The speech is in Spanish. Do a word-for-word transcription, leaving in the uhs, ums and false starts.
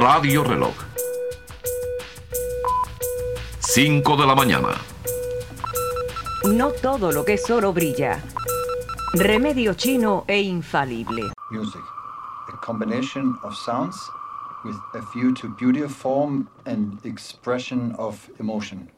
Radio Reloj. cinco de la mañana. No todo lo que es oro brilla. Remedio chino e infalible. Music, a combination of sounds with a view to beauty of form and expression of emotion.